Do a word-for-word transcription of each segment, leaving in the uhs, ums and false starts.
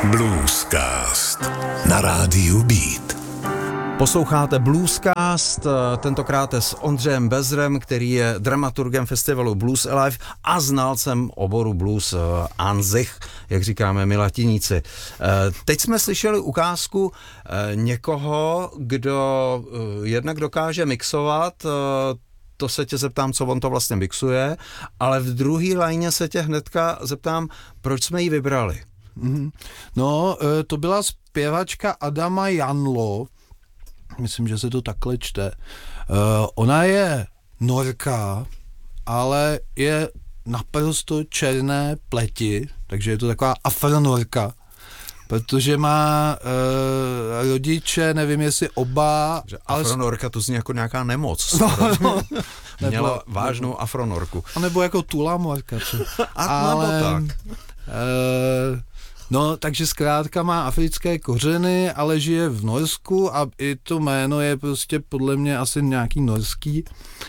Bluescast na rádiu Beat. Posloucháte Bluescast, tentokrát s Ondřejem Bezrem, který je dramaturgem festivalu Blues Alive a znalcem oboru blues an sich, jak říkáme my latiníci. Teď jsme slyšeli ukázku někoho, kdo jednak dokáže mixovat, to se tě zeptám, co on to vlastně mixuje, ale v druhé lajně se tě hnedka zeptám, proč jsme ji vybrali. Mm-hmm. No, to byla zpěvačka Adama Janlo, myslím, že se to takhle čte. Uh, ona je Norka, ale je naprosto černé pleti, takže je to taková afronorka, protože má uh, rodiče, nevím jestli oba... Že afronorka to zní jako nějaká nemoc. No, no, Měla nebo, vážnou nebo, afronorku. A nebo jako tulamorka. A ale, nebo tak. Uh, No, takže zkrátka má africké kořeny, ale žije v Norsku a i to jméno je prostě podle mě asi nějaký norský.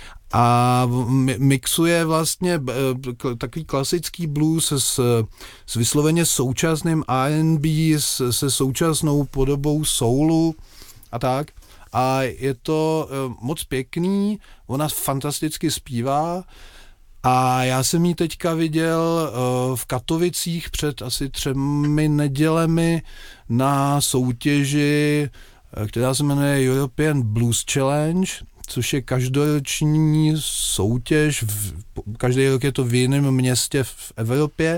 A mixuje vlastně takový klasický blues s, s vysloveně současným R and B, se současnou podobou soulu a tak. A je to moc pěkný, ona fantasticky zpívá. A já jsem ji teďka viděl uh, v Katovicích před asi třemi nedělemi na soutěži, která se jmenuje European Blues Challenge, což je každoroční soutěž, v, každý rok je to v jiném městě v Evropě,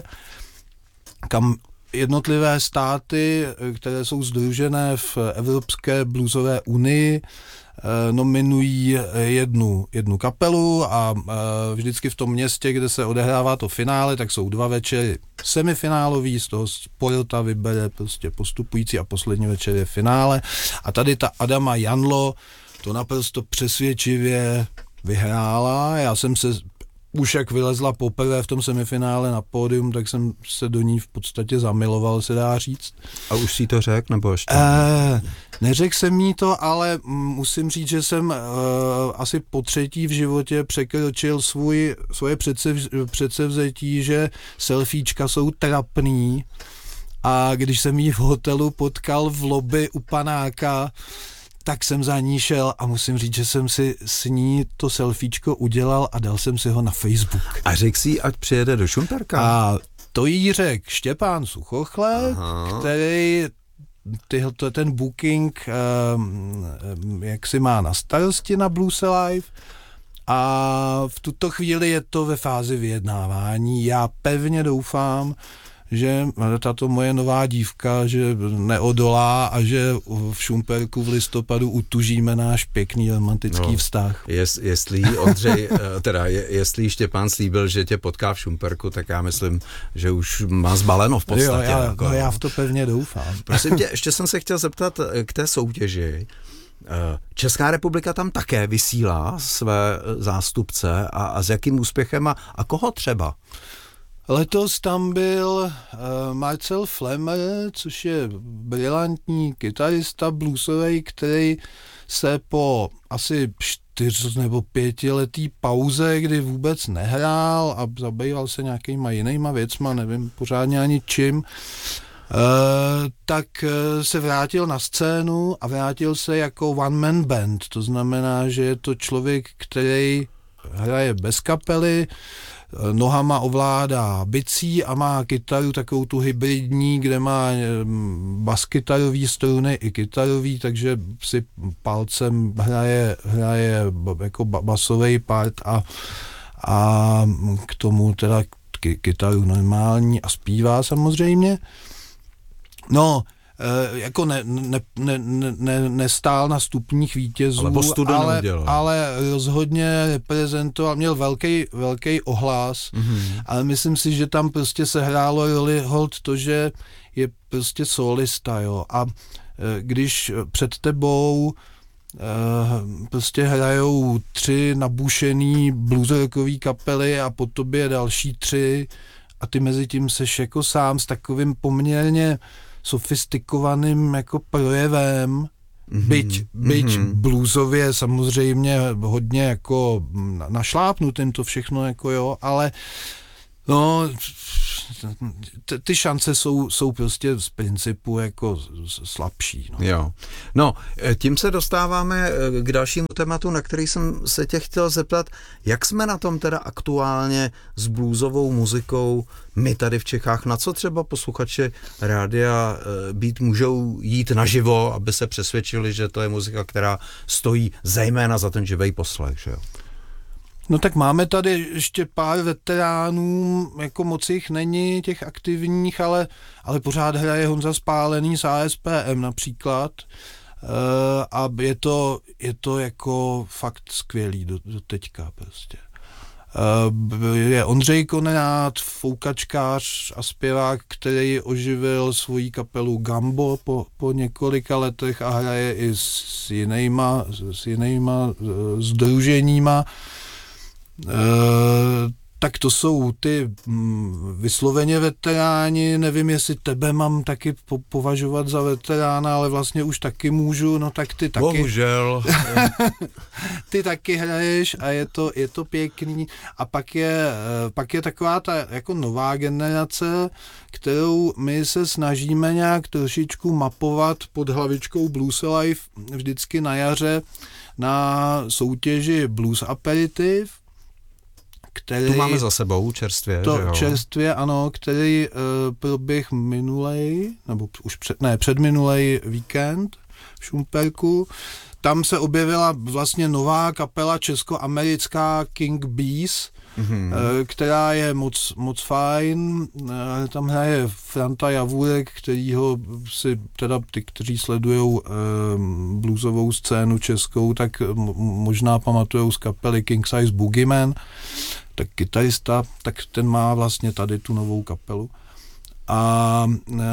kam jednotlivé státy, které jsou sdružené v Evropské bluesové unii, nominují jednu, jednu kapelu a vždycky v tom městě, kde se odehrává to finále, tak jsou dva večery semifinálový, z toho porota vybere prostě postupující a poslední večer je finále. A tady ta Adama Janlo to naprosto přesvědčivě vyhrála. Já jsem se už jak vylezla poprvé v tom semifinále na pódium, tak jsem se do ní v podstatě zamiloval, se dá říct. A už si to řekl, nebo ještě? Eh, neřekl jsem jí to, ale musím říct, že jsem eh, asi po třetí v životě překročil svůj, svoje předsev, předsevzetí, že selfiečka jsou trapný, a když jsem jí v hotelu potkal v lobby u panáka, tak jsem za ní šel a musím říct, že jsem si s ní to selfiečko udělal a dal jsem si ho na Facebook. A řekl si, ať přijede do Šumperka? A to jí řekl Štěpán Suchochle, Aha. který tyhle, ten booking um, jak si má na starosti na Blues Alive, a v tuto chvíli je to ve fázi vyjednávání. Já pevně doufám, že tato moje nová dívka, že neodolá a že v Šumperku v listopadu utužíme náš pěkný romantický no, vztah. Jest, jestli Ondřej, teda jestli Štěpán slíbil, že tě potká v Šumperku, tak já myslím, že už má zbaleno v podstatě. Jo, já, jako, no, já v to pevně doufám. Prosím tě, ještě jsem se chtěl zeptat k té soutěži. Česká republika tam také vysílá své zástupce a, a s jakým úspěchem a, a koho třeba? Letos tam byl uh, Marcel Flemmer, což je brilantní kytarista bluesový, který se po asi čtyř nebo pětiletý pauze, kdy vůbec nehrál a zabýval se nějakýma jinýma věcma, nevím pořádně ani čím, uh, tak uh, se vrátil na scénu a vrátil se jako one-man band. To znamená, že je to člověk, který hraje bez kapely, nohama ovládá bicí a má kytaru takovou tu hybridní, kde má baskytarový struny i kytarový, takže si palcem hraje, hraje jako basový part a, a k tomu teda kytaru normální a zpívá samozřejmě. No, Uh, jako ne, ne, ne, ne, nestál na stupních vítězů, ale, ale rozhodně reprezentoval, měl velký, velký ohlas, mm-hmm. ale myslím si, že tam prostě se hrálo roli hold to, že je prostě solista, jo, a uh, když před tebou uh, prostě hrajou tři nabušený bluesrockový kapely a po tobě další tři a ty mezi tím seš jako sám s takovým poměrně sofistikovaným jako projevem, mm-hmm. byť, byť mm-hmm. bluesově samozřejmě hodně jako našlápnutým to všechno jako jo, ale no t- ty šance jsou, jsou prostě z principu jako slabší. No. Jo. No, tím se dostáváme k dalšímu tématu, na který jsem se tě chtěl zeptat, jak jsme na tom teda aktuálně s bluesovou muzikou my tady v Čechách, na co třeba posluchači rádia Beat můžou jít naživo, aby se přesvědčili, že to je muzika, která stojí zejména za ten živej poslech, že jo? No tak máme tady ještě pár veteránů, jako moc jich není, těch aktivních, ale, ale pořád hraje Honza Spálený z A S P M například. Uh, a je to, je to jako fakt skvělý do, do teďka prostě. Uh, je Ondřej Konrád, foukačkář a zpěvák, který oživil svoji kapelu Gambo po, po několika letech a hraje i s jinýma, s jinýma uh, sdruženíma. Uh, tak to jsou ty mm, vysloveně veteráni, nevím, jestli tebe mám taky po- považovat za veterána, ale vlastně už taky můžu, no tak ty taky. Bohužel. Ty taky hraješ a je to, je to pěkný. A pak je, pak je taková ta jako nová generace, kterou my se snažíme nějak trošičku mapovat pod hlavičkou Blues Alive vždycky na jaře na soutěži Blues Aperitiv, který, tu máme za sebou čerstvě, to že jo? čerstvě, ano, který uh, proběh minulej, nebo už před, ne, předminulej víkend v Šumperku. Tam se objevila vlastně nová kapela česko-americká King Bees, mm-hmm. uh, která je moc, moc fajn. Uh, tam hraje Franta Javůrek, kterýho si teda ty, kteří sledujou uh, bluesovou scénu českou, tak m- možná pamatujou z kapely King Size Boogeyman. Tak kytarista, tak ten má vlastně tady tu novou kapelu. A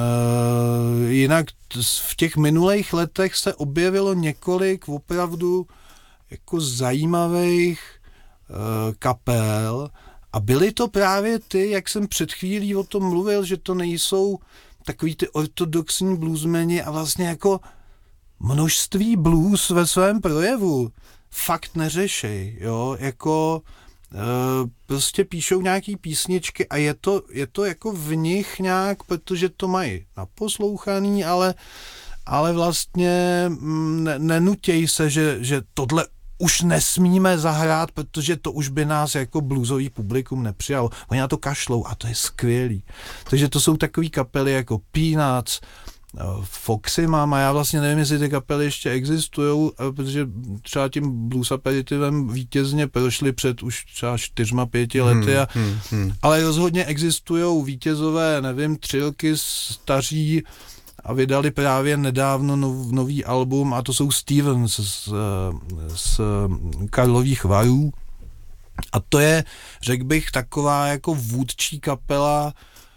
e, jinak v těch minulých letech se objevilo několik opravdu jako zajímavých e, kapel a byly to právě ty, jak jsem před chvílí o tom mluvil, že to nejsou takový ty ortodoxní bluesmeni a vlastně jako množství blues ve svém projevu fakt neřešej, jo, jako Uh, prostě píšou nějaký písničky a je to, je to jako v nich nějak, protože to mají naposlouchaný, ale, ale vlastně ne, nenutěj se, že, že tohle už nesmíme zahrát, protože to už by nás jako bluesový publikum nepřijalo. Oni na to kašlou a to je skvělý. Takže to jsou takový kapely jako Peanuts, Foxy mám a já vlastně nevím, jestli ty kapely ještě existujou, protože třeba tím blues aperitivem vítězně prošli před už třeba čtyřma, pěti lety, a, hmm, hmm, hmm. ale rozhodně existujou vítězové, nevím, třilky staří a vydali právě nedávno nov, nový album a to jsou Stevens z, z Karlových Varů a to je, řekl bych, taková jako vůdčí kapela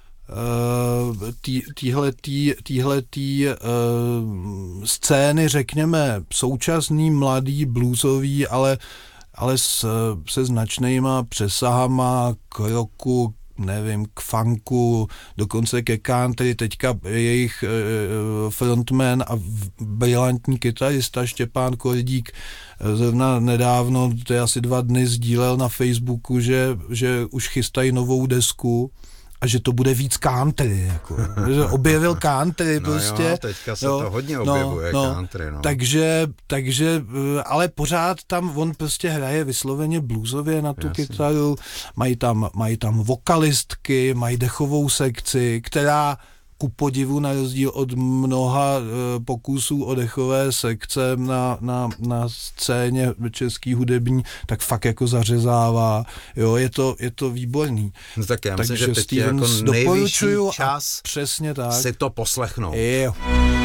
týhletý, týhletý uh, scény, řekněme, současný, mladý, bluesový, ale, ale s, se značnejma přesahama k rocku, nevím, k funku, dokonce ke country. Teďka jejich uh, frontman a brilantní kytarista Štěpán Kordík zrovna nedávno, to je asi dva dny, sdílel na Facebooku, že, že už chystají novou desku a že to bude víc country, jako, že objevil country no prostě. Jo, teďka se jo, to hodně objevuje, no, country, no. Takže, takže, ale pořád tam on prostě hraje vysloveně bluesově na tu Jasně. kytaru, mají tam, mají tam vokalistky, mají dechovou sekci, která ku podivu na rozdíl od mnoha e, pokusů o dechové sekce na, na, na scéně český hudební, tak fakt jako zařezává. Jo, je to, je to výborný. No tak já myslím, Takže že teď je jako nejvyšší čas přesně tak. si to poslechnout. Jo.